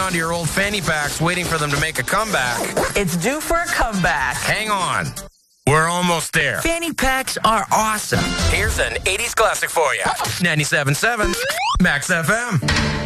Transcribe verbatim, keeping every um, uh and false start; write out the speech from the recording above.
on to your old fanny packs, waiting for them to make a comeback. It's due for a comeback. Hang on. We're almost there. Fanny packs are awesome. Here's an eighties classic for you. ninety-seven point seven Max F M.